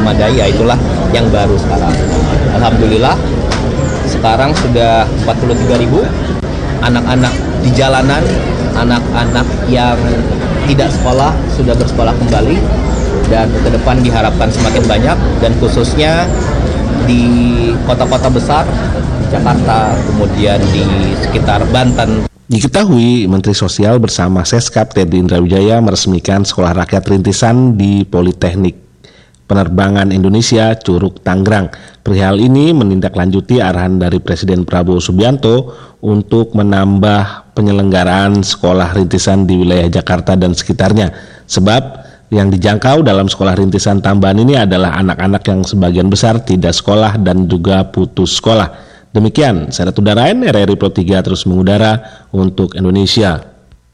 memadai, ya itulah yang baru sekarang. Alhamdulillah sekarang sudah 43.000 anak-anak di jalanan, anak-anak yang tidak sekolah sudah bersekolah kembali, dan ke depan diharapkan semakin banyak, dan khususnya di kota-kota besar, Jakarta, kemudian di sekitar Banten. Diketahui Menteri Sosial bersama Seskap Teddy Indrawijaya meresmikan Sekolah Rakyat Rintisan di Politeknik Penerbangan Indonesia Curug Tangerang. Perihal ini menindaklanjuti arahan dari Presiden Prabowo Subianto untuk menambah penyelenggaraan sekolah rintisan di wilayah Jakarta dan sekitarnya. Sebab yang dijangkau dalam sekolah rintisan tambahan ini adalah anak-anak yang sebagian besar tidak sekolah dan juga putus sekolah. Demikian, saya Ratu Darain, RRI Pro 3 terus mengudara untuk Indonesia.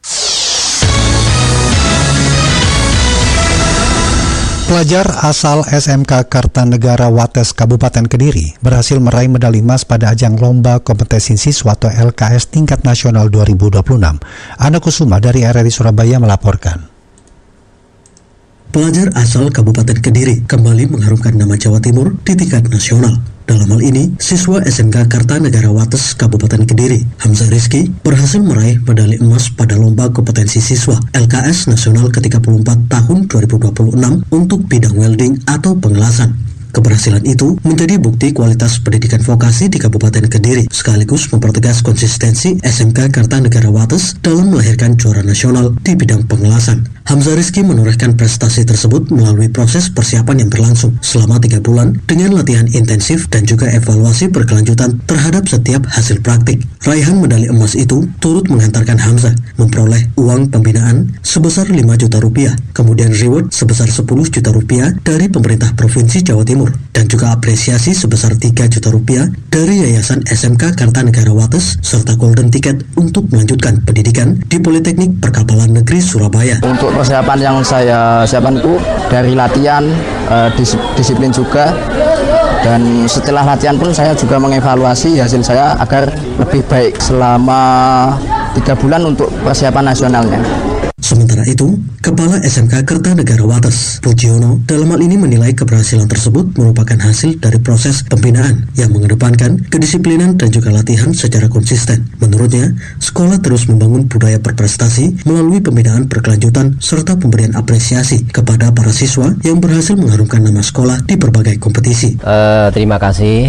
Pelajar asal SMK Kartanegara Wates Kabupaten Kediri berhasil meraih medali emas pada ajang Lomba Kompetisi Siswa atau LKS Tingkat Nasional 2026. Ana Kusuma dari RRI Surabaya melaporkan. Pelajar asal Kabupaten Kediri kembali mengharumkan nama Jawa Timur di tingkat nasional. Dalam hal ini, siswa SMK Kartanegara Wates Kabupaten Kediri, Hamzah Rizky, berhasil meraih medali emas pada Lomba Kompetensi Siswa LKS Nasional ke-34 tahun 2026 untuk bidang welding atau pengelasan. Keberhasilan itu menjadi bukti kualitas pendidikan vokasi di Kabupaten Kediri, sekaligus mempertegas konsistensi SMK Kartanegara Wates dalam melahirkan juara nasional di bidang pengelasan. Hamzah Rizky menorehkan prestasi tersebut melalui proses persiapan yang berlangsung selama 3 bulan dengan latihan intensif dan juga evaluasi berkelanjutan terhadap setiap hasil praktik. Raihan medali emas itu turut menghantarkan Hamzah memperoleh uang pembinaan sebesar 5 juta rupiah, kemudian reward sebesar 10 juta rupiah dari pemerintah Provinsi Jawa Timur, dan juga apresiasi sebesar 3 juta rupiah dari Yayasan SMK Kartanegara Wates serta golden ticket untuk melanjutkan pendidikan di Politeknik Perkapalan Negeri Surabaya. Untuk persiapan yang saya siapkan itu dari latihan, disiplin juga, dan setelah latihan pun saya juga mengevaluasi hasil saya agar lebih baik selama 3 bulan untuk persiapan nasionalnya. Sementara itu, Kepala SMK Kartanegara Wates, Pujiono, dalam hal ini menilai keberhasilan tersebut merupakan hasil dari proses pembinaan yang mengedepankan kedisiplinan dan juga latihan secara konsisten. Menurutnya, sekolah terus membangun budaya berprestasi melalui pembinaan berkelanjutan serta pemberian apresiasi kepada para siswa yang berhasil mengharumkan nama sekolah di berbagai kompetisi. Terima kasih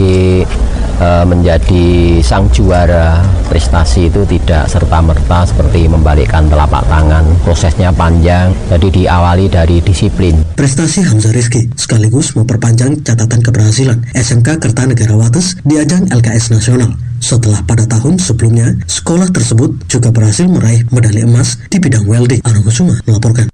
menjadi sang juara. Prestasi itu tidak serta-merta seperti membalikkan telapak tangan. Prosesnya panjang, jadi diawali dari disiplin. Prestasi Hamzah Rizky sekaligus memperpanjang catatan keberhasilan SMK Kartanegara Wates di ajang LKS Nasional. Setelah pada tahun sebelumnya, sekolah tersebut juga berhasil meraih medali emas di bidang welding. Ana Kusuma melaporkan.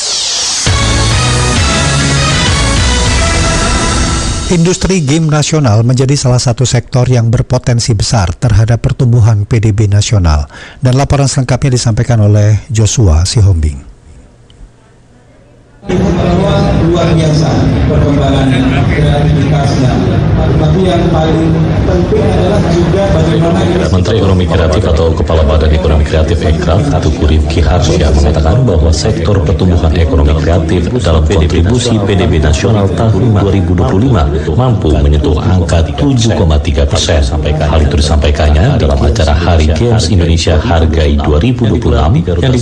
Industri game nasional menjadi salah satu sektor yang berpotensi besar terhadap pertumbuhan PDB nasional. Dan laporan selengkapnya disampaikan oleh Joshua Sihombing. Bahwa luar biasa perkembangan kreativitasnya, tapi yang paling penting adalah juga bagaimana Menteri Ekonomi Kreatif atau Kepala Badan Ekonomi Kreatif Ekraf Tuku Rifki Harsya mengatakan bahwa sektor pertumbuhan ekonomi kreatif dalam kontribusi PDB nasional tahun 2025 mampu menyentuh angka 7,3%. Hal itu disampaikannya dalam acara Hari Games Indonesia Hargai 2026 yang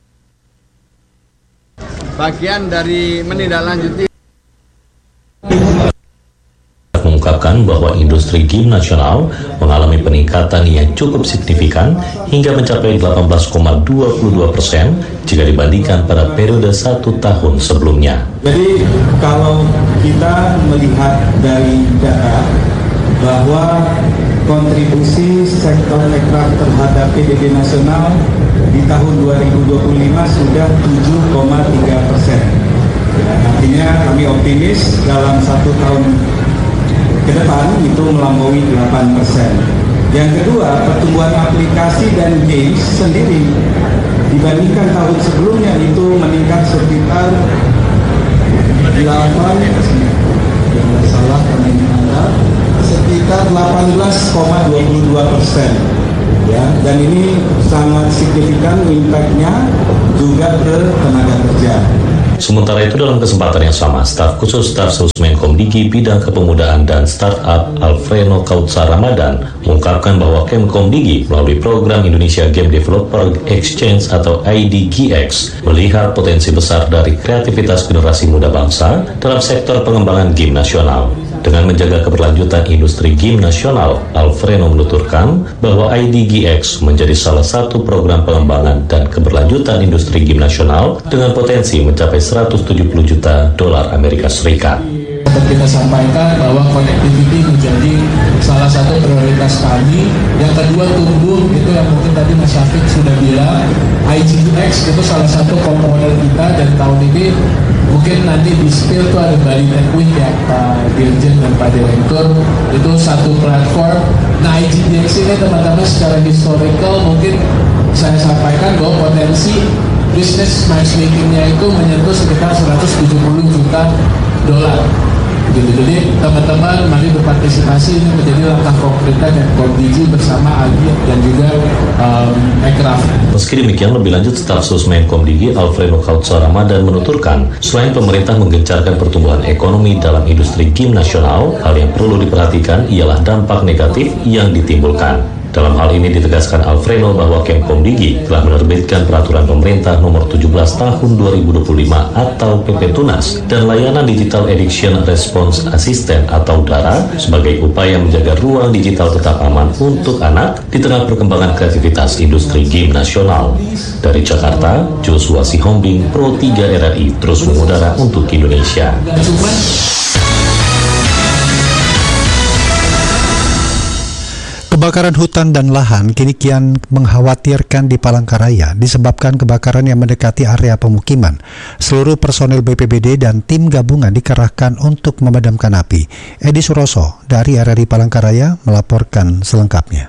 bagian dari menindaklanjuti mengungkapkan bahwa industri game nasional mengalami peningkatan yang cukup signifikan hingga mencapai 18,22% jika dibandingkan pada periode 1 tahun sebelumnya. Jadi kalau kita melihat dari data bahwa kontribusi sektor ekraf terhadap PDB nasional di tahun 2025 sudah 7,3%. Artinya kami optimis dalam 1 tahun ke depan itu melampaui 8%. Yang kedua, pertumbuhan aplikasi dan games sendiri dibandingkan tahun sebelumnya itu meningkat sekitar 18,22%. Ya, dan ini sangat signifikan impact-nya juga ke tenaga kerja. Sementara itu dalam kesempatan yang sama, staf khusus Stafsus Menkomdigi bidang kepemudaan dan startup Alfredo Kautsar Ramadan mengungkapkan bahwa Kemkomdigi melalui program Indonesia Game Developer Exchange atau IDGX melihat potensi besar dari kreativitas generasi muda bangsa dalam sektor pengembangan game nasional. Dengan menjaga keberlanjutan industri game nasional, Alfredo menuturkan bahwa IDGX menjadi salah satu program pengembangan dan keberlanjutan industri game nasional dengan potensi mencapai 170 juta dolar Amerika Serikat. Kita sampaikan bahwa connectivity menjadi salah satu prioritas kami. Yang kedua, tumbuh, itu yang mungkin tadi Mas Syafiq sudah bilang. IGX itu salah satu komponen kita, dan tahun ini mungkin nanti di spill itu ada Bali Tech Week ya, Pak Dirjen dan Pak Direktur, itu satu platform. Nah, IGX ini teman-teman secara historical mungkin saya sampaikan bahwa potensi business matchmakingnya itu menyentuh sekitar 170 juta dolar. Jadi teman-teman mari berpartisipasi, ini menjadi langkah konkret dan Komdigi bersama Agi dan juga Ekraf. Meski demikian, lebih lanjut Stafsus Menkomdigi Alfredo Kautsar Ramadan menuturkan, selain pemerintah menggencarkan pertumbuhan ekonomi dalam industri game nasional, hal yang perlu diperhatikan ialah dampak negatif yang ditimbulkan. Dalam hal ini ditegaskan Alfredo bahwa Kemkomdigi telah menerbitkan Peraturan Pemerintah Nomor 17 Tahun 2025 atau PP Tunas dan Layanan Digital Addiction Response Assistant atau DARA sebagai upaya menjaga ruang digital tetap aman untuk anak di tengah perkembangan kreativitas industri game nasional. Dari Jakarta, Joshua Sihombing, Pro 3 RRI terus mengudara untuk Indonesia. Kebakaran hutan dan lahan kini kian mengkhawatirkan di Palangkaraya disebabkan kebakaran yang mendekati area pemukiman. Seluruh personel BPBD dan tim gabungan dikerahkan untuk memadamkan api. Edi Suroso dari RRI Palangkaraya melaporkan selengkapnya.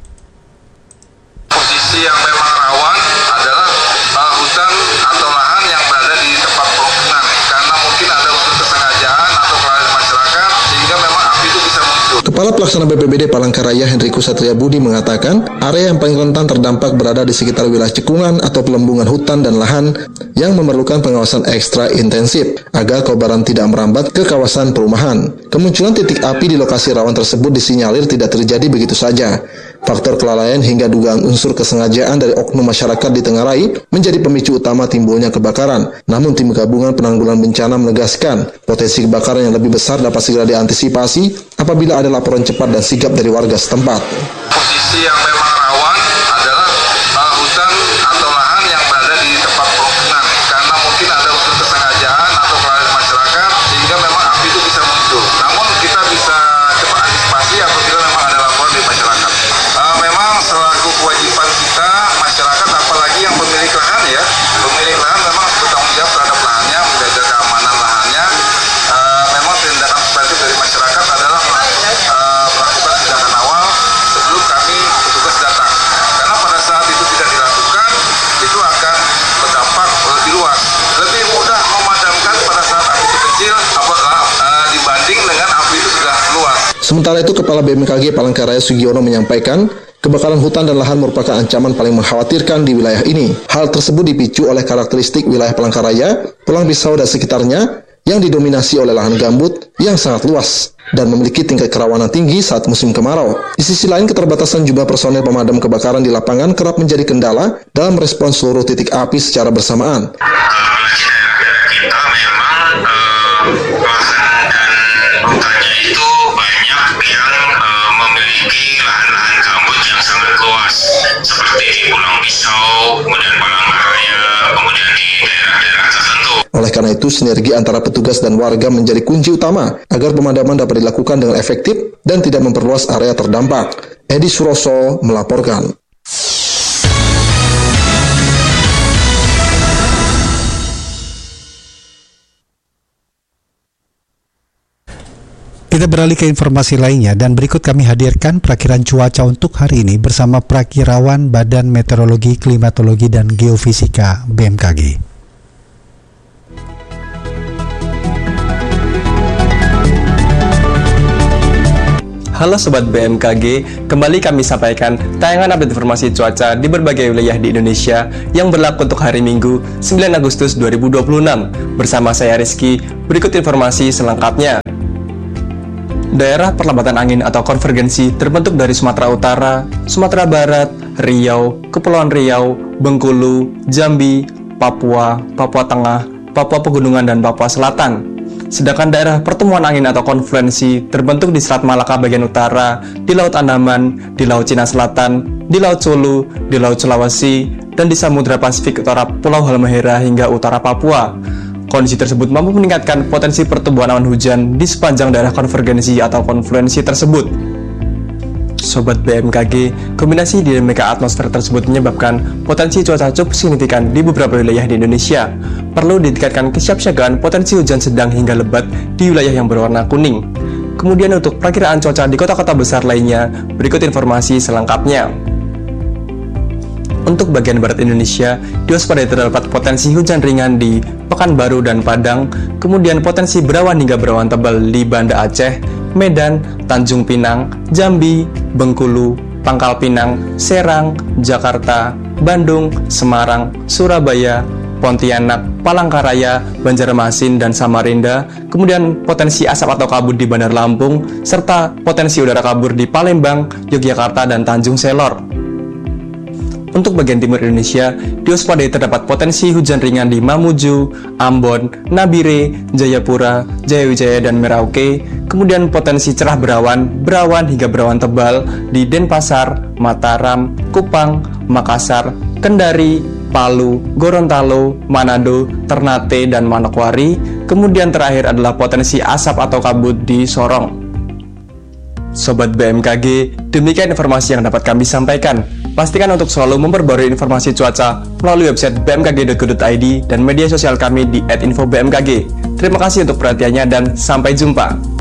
Posisi yang memang rawan adalah hutan atau lahan yang berada di tempat pemukiman, karena mungkin ada unsur kesengajaan atau kelalaian masyarakat sehingga memang api itu bisa muncul. Kepala Pelaksana BPBD Palangkaraya Henriku Satria Budi mengatakan, area yang paling rentan terdampak berada di sekitar wilayah cekungan atau pelembungan hutan dan lahan yang memerlukan pengawasan ekstra intensif agar kobaran tidak merambat ke kawasan perumahan. Kemunculan titik api di lokasi rawan tersebut disinyalir tidak terjadi begitu saja. Faktor kelalaian hingga dugaan unsur kesengajaan dari oknum masyarakat di Tengarai menjadi pemicu utama timbulnya kebakaran. Namun tim gabungan penanggulangan bencana menegaskan potensi kebakaran yang lebih besar dapat segera diantisipasi apabila ada laporan cepat dan sigap dari warga setempat. Posisi yang memang rawan adalah hutan atau lahan yang berada di tempat pemukiman, karena mungkin ada unsur kesengajaan atau kelalaian masyarakat sehingga memang api itu bisa muncul. Namun kita bisa cepat antisipasi apabila memang ada laporan di masyarakat. Memang selaku kewajiban kita masyarakat, apalagi yang pemilik lahan ya, pemilik lahan memang bertanggung jawab terhadap lahannya, menjaga keamanan lahannya. Memang tindakan preventif dari masyarakat adalah melakukan tindakan awal sebelum kami petugas datang, karena pada saat itu tidak dilakukan itu akan berdampak lebih luas, lebih mudah memadamkan pada saat api itu kecil dibanding dengan api itu sudah luas. Sementara itu, Kepala BMKG Palangkaraya Sugiono menyampaikan, kebakaran hutan dan lahan merupakan ancaman paling mengkhawatirkan di wilayah ini. Hal tersebut dipicu oleh karakteristik wilayah Palangkaraya, Pulang Pisau dan sekitarnya yang didominasi oleh lahan gambut yang sangat luas dan memiliki tingkat kerawanan tinggi saat musim kemarau. Di sisi lain, keterbatasan jumlah personel pemadam kebakaran di lapangan kerap menjadi kendala dalam respons seluruh titik api secara bersamaan. Kita memang lahan dan hutannya itu banyak yang memiliki lahan-lahan gambut yang sangat luas, seperti di Pulang Pisau, kemudian Palangkaraya, kemudian di daerah-daerah tertentu. Oleh karena itu, sinergi antara petugas dan warga menjadi kunci utama agar pemadaman dapat dilakukan dengan efektif dan tidak memperluas area terdampak. Edi Suroso melaporkan. Kita beralih ke informasi lainnya dan berikut kami hadirkan perakiran cuaca untuk hari ini bersama Prakirawan Badan Meteorologi, Klimatologi, dan Geofisika BMKG. Halo Sobat BMKG, kembali kami sampaikan tayangan update informasi cuaca di berbagai wilayah di Indonesia yang berlaku untuk hari Minggu 9 Agustus 2026. Bersama saya Rizky, berikut informasi selengkapnya. Daerah perlambatan angin atau konvergensi terbentuk dari Sumatera Utara, Sumatera Barat, Riau, Kepulauan Riau, Bengkulu, Jambi, Papua, Papua Tengah, Papua Pegunungan, dan Papua Selatan. Sedangkan daerah pertemuan angin atau konfluensi terbentuk di Selat Malaka bagian utara, di Laut Andaman, di Laut Cina Selatan, di Laut Sulu, di Laut Sulawesi, dan di Samudra Pasifik utara Pulau Halmahera hingga utara Papua. Kondisi tersebut mampu meningkatkan potensi pertumbuhan awan hujan di sepanjang daerah konvergensi atau konfluensi tersebut. Sobat BMKG, kombinasi dinamika atmosfer tersebut menyebabkan potensi cuaca cukup signifikan di beberapa wilayah di Indonesia. Perlu ditingkatkan kesiapsiagaan potensi hujan sedang hingga lebat di wilayah yang berwarna kuning. Kemudian untuk perakiraan cuaca di kota-kota besar lainnya, berikut informasi selengkapnya. Untuk bagian barat Indonesia, diwaspadai terdapat potensi hujan ringan di Pekanbaru dan Padang, kemudian potensi berawan hingga berawan tebal di Banda Aceh, Medan, Tanjung Pinang, Jambi, Bengkulu, Pangkal Pinang, Serang, Jakarta, Bandung, Semarang, Surabaya, Pontianak, Palangkaraya, Banjarmasin, dan Samarinda, kemudian potensi asap atau kabut di Bandar Lampung, serta potensi udara kabur di Palembang, Yogyakarta, dan Tanjung Selor. Untuk bagian timur Indonesia, diwaspadai terdapat potensi hujan ringan di Mamuju, Ambon, Nabire, Jayapura, Jayawijaya, dan Merauke, kemudian potensi cerah berawan hingga berawan tebal di Denpasar, Mataram, Kupang, Makassar, Kendari, Palu, Gorontalo, Manado, Ternate, dan Manokwari, kemudian terakhir adalah potensi asap atau kabut di Sorong. Sobat BMKG, demikian informasi yang dapat kami sampaikan. Pastikan untuk selalu memperbarui informasi cuaca melalui website bmkg.go.id dan media sosial kami di @infobmkg. Terima kasih untuk perhatiannya dan sampai jumpa.